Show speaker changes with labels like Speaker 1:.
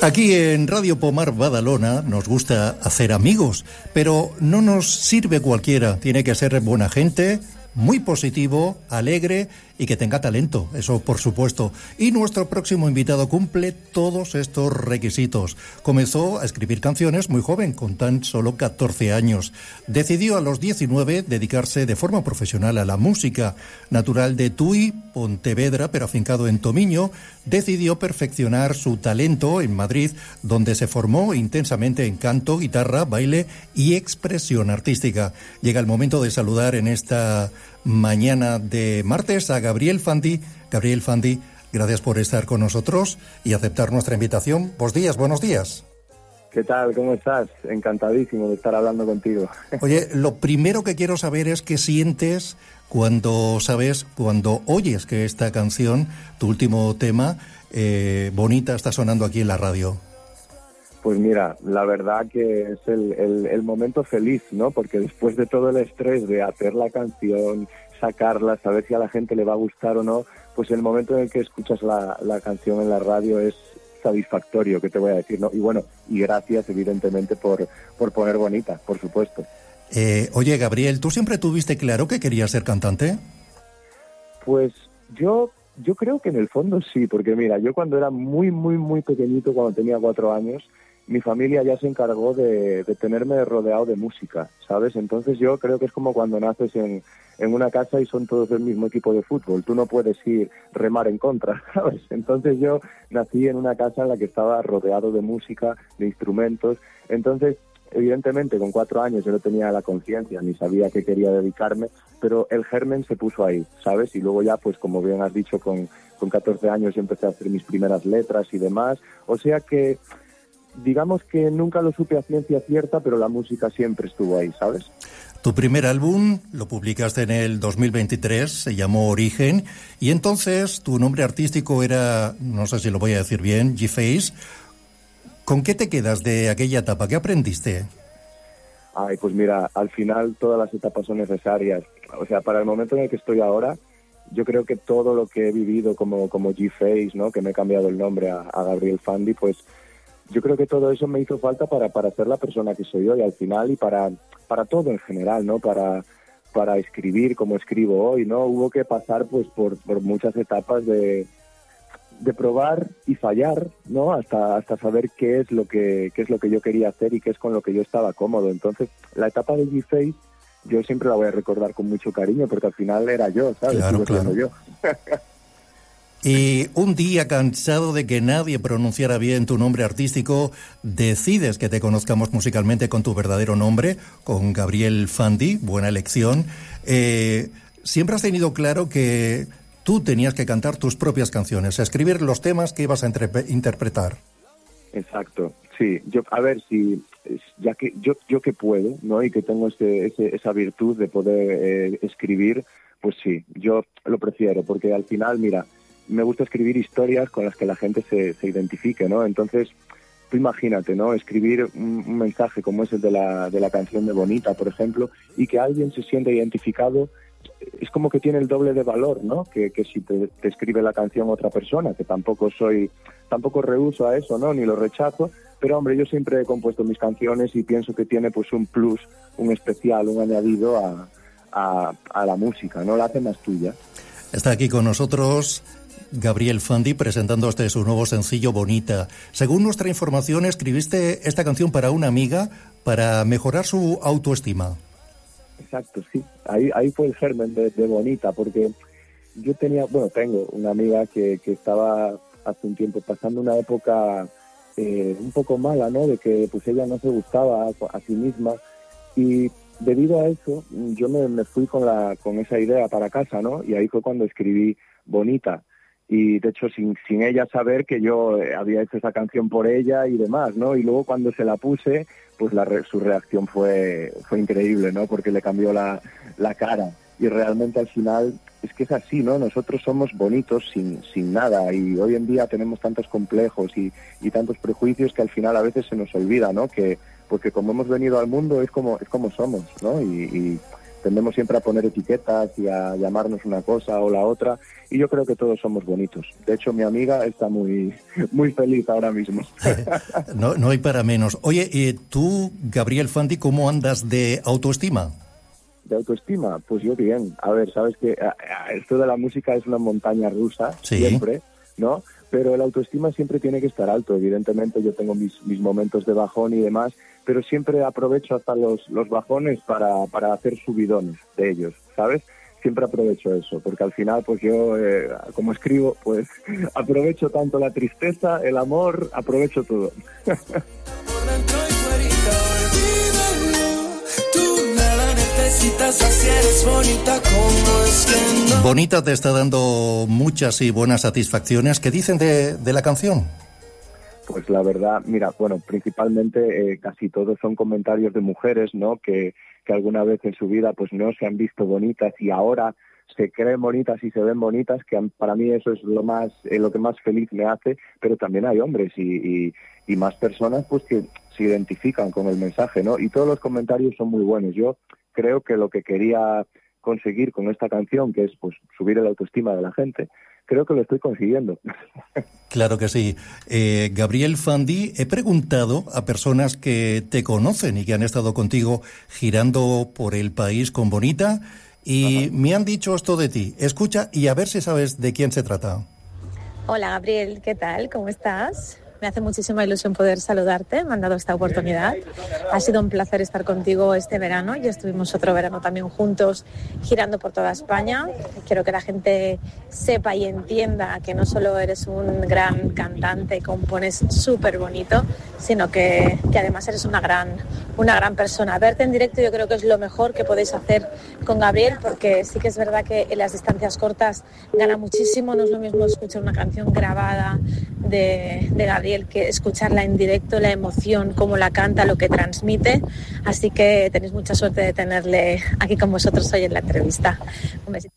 Speaker 1: Aquí en Radio Pomar Badalona nos gusta hacer amigos, pero no nos sirve cualquiera. Tiene que ser buena gente, muy positivo, alegre y que tenga talento, eso por supuesto. Y nuestro próximo invitado cumple todos estos requisitos. Comenzó a escribir canciones muy joven, con tan solo 14 años. Decidió a los 19 dedicarse de forma profesional a la música. Natural de Tui, Pontevedra, pero afincado en Tomiño, decidió perfeccionar su talento en Madrid, donde se formó intensamente en canto, guitarra, baile y expresión artística. Llega el momento de saludar en esta mañana de martes a Gabriel Fandi. Gabriel Fandi, gracias por estar con nosotros y aceptar nuestra invitación. Buenos días.
Speaker 2: ¿Qué tal? ¿Cómo estás? Encantadísimo de estar hablando contigo.
Speaker 1: Oye, lo primero que quiero saber es qué sientes cuando oyes que esta canción, tu último tema, Bonita, está sonando aquí en la radio.
Speaker 2: Pues mira, la verdad que es el momento feliz, ¿no? Porque después de todo el estrés de hacer la canción, sacarla, saber si a la gente le va a gustar o no, pues el momento en el que escuchas la canción en la radio es satisfactorio, ¿qué te voy a decir, no? Y bueno, y gracias evidentemente por poner Bonita, por supuesto.
Speaker 1: Oye, Gabriel, ¿tú siempre tuviste claro que querías ser cantante?
Speaker 2: Pues yo creo que en el fondo sí, porque mira, yo cuando era muy pequeñito, cuando tenía 4 años, mi familia ya se encargó de tenerme rodeado de música, ¿sabes? Entonces yo creo que es como cuando naces en una casa y son todos del mismo equipo de fútbol. Tú no puedes ir remar en contra, ¿sabes? Entonces yo nací en una casa en la que estaba rodeado de música, de instrumentos. Entonces, evidentemente, con 4 años yo no tenía la conciencia, ni sabía que quería dedicarme, pero el germen se puso ahí, ¿sabes? Y luego ya, pues como bien has dicho, con 14 años yo empecé a hacer mis primeras letras y demás. O sea que digamos que nunca lo supe a ciencia cierta, pero la música siempre estuvo ahí, ¿sabes?
Speaker 1: Tu primer álbum lo publicaste en el 2023, se llamó Origen, y entonces tu nombre artístico era, no sé si lo voy a decir bien, G-Face. ¿Con qué te quedas de aquella etapa? ¿Qué aprendiste?
Speaker 2: Ay, pues mira, al final todas las etapas son necesarias. O sea, para el momento en el que estoy ahora, yo creo que todo lo que he vivido como G-Face, ¿no? Que me he cambiado el nombre a Gabriel Fandi, pues yo creo que todo eso me hizo falta para ser la persona que soy hoy al final y para todo en general, ¿no? Para escribir como escribo hoy, ¿no? Hubo que pasar pues por muchas etapas de probar y fallar, ¿no? Hasta saber qué es lo que yo quería hacer y qué es con lo que yo estaba cómodo. Entonces, la etapa de G-Face yo siempre la voy a recordar con mucho cariño porque al final era yo, ¿sabes?
Speaker 1: Claro.
Speaker 2: Yo.
Speaker 1: Y un día, cansado de que nadie pronunciara bien tu nombre artístico, decides que te conozcamos musicalmente con tu verdadero nombre, con Gabriel Fandi, buena elección. Siempre has tenido claro que tú tenías que cantar tus propias canciones, escribir los temas que ibas a interpretar.
Speaker 2: Exacto, sí. Ya que yo que puedo, ¿no? Y que tengo esa virtud de poder escribir, pues sí, yo lo prefiero, porque al final, mira, me gusta escribir historias con las que la gente se identifique, ¿no? Entonces, tú imagínate, ¿no? Escribir un mensaje como es el de la canción de Bonita, por ejemplo, y que alguien se sienta identificado, es como que tiene el doble de valor, ¿no? Que si te escribe la canción otra persona, que tampoco rehúso a eso, ¿no? Ni lo rechazo, pero hombre, yo siempre he compuesto mis canciones y pienso que tiene pues un plus, un especial, un añadido a la música, ¿no? La hace más tuya.
Speaker 1: Está aquí con nosotros Gabriel Fandi presentando su nuevo sencillo Bonita. Según nuestra información, escribiste esta canción para una amiga para mejorar su autoestima.
Speaker 2: Exacto, sí. Ahí fue el germen de Bonita, porque yo tengo una amiga que estaba hace un tiempo pasando una época un poco mala, ¿no? De que pues ella no se gustaba a sí misma y debido a eso yo me fui con esa idea para casa, ¿no? Y ahí fue cuando escribí Bonita. Y de hecho sin ella saber que yo había hecho esa canción por ella y demás, ¿no? Y luego cuando se la puse, pues su reacción fue increíble, ¿no? Porque le cambió la cara. Y realmente al final es que es así, ¿no? Nosotros somos bonitos sin nada y hoy en día tenemos tantos complejos y tantos prejuicios que al final a veces se nos olvida, ¿no? Porque como hemos venido al mundo es como somos, ¿no? tendemos siempre a poner etiquetas y a llamarnos una cosa o la otra, y yo creo que todos somos bonitos. De hecho, mi amiga está muy, muy feliz ahora mismo.
Speaker 1: No hay para menos. Oye, tú, Gabriel Fandi, ¿cómo andas de autoestima?
Speaker 2: De autoestima, pues yo bien. A ver, sabes que esto de la música es una montaña rusa,
Speaker 1: sí,
Speaker 2: siempre, ¿no? Pero el autoestima siempre tiene que estar alto. Evidentemente yo tengo mis momentos de bajón y demás, pero siempre aprovecho hasta los bajones para hacer subidones de ellos, ¿sabes? Siempre aprovecho eso, porque al final, pues yo, como escribo, pues aprovecho tanto la tristeza, el amor, aprovecho todo.
Speaker 1: Bonita te está dando muchas y buenas satisfacciones. ¿Qué dicen de la canción?
Speaker 2: Pues la verdad, mira, bueno, principalmente casi todos son comentarios de mujeres, ¿no? Que alguna vez en su vida pues no se han visto bonitas y ahora se creen bonitas y se ven bonitas, que para mí eso es lo que más feliz me hace, pero también hay hombres y más personas pues que se identifican con el mensaje, ¿no? Y todos los comentarios son muy buenos. Yo creo que lo que quería conseguir con esta canción, que es pues subir la autoestima de la gente, creo que lo estoy consiguiendo.
Speaker 1: Claro que sí. Gabriel Fandi, he preguntado a personas que te conocen y que han estado contigo girando por el país con Bonita y me han dicho esto de ti. Escucha y a ver si sabes de quién se trata.
Speaker 3: Hola Gabriel, ¿qué tal? ¿Cómo estás? Me hace muchísima ilusión poder saludarte, me han dado esta oportunidad. Ha sido un placer estar contigo este verano y estuvimos otro verano también juntos girando por toda España. Quiero que la gente sepa y entienda que no solo eres un gran cantante, compones súper bonito, sino que además eres una gran persona. Verte en directo yo creo que es lo mejor que podéis hacer con Gabriel, porque sí que es verdad que en las distancias cortas gana muchísimo. No es lo mismo escuchar una canción grabada de Gabriel que escucharla en directo, la emoción, cómo la canta, lo que transmite. Así que tenéis mucha suerte de tenerle aquí con vosotros hoy en la entrevista. Un besito.